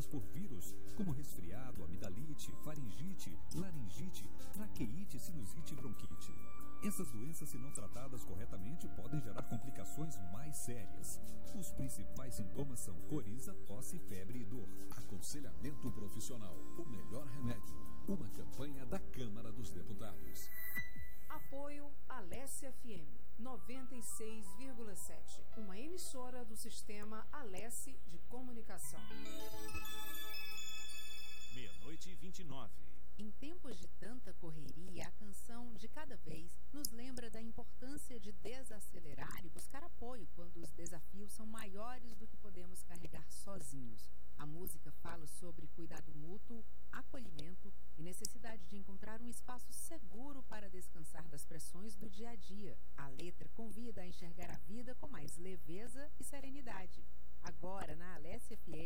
por vírus, como resfriado, amidalite, faringite, laringite, traqueite, sinusite e bronquite. Essas doenças, se não tratadas corretamente, podem gerar complicações mais sérias. Os principais sintomas são coriza, tosse, febre e dor. Aconselhamento profissional, o melhor remédio. Uma campanha da Câmara dos Deputados. Apoio Alesse FM 96,7, uma emissora do sistema Alesse de comunicação. 00:29. Em tempos de tanta correria, a canção De Cada Vez nos lembra da importância de desacelerar e buscar apoio quando os desafios são maiores do que podemos carregar sozinhos. A música fala sobre cuidado mútuo, acolhimento e necessidade de encontrar um espaço seguro para descansar das pressões do dia a dia. A letra convida a enxergar a vida com mais leveza e serenidade. Agora, na Alesse FM,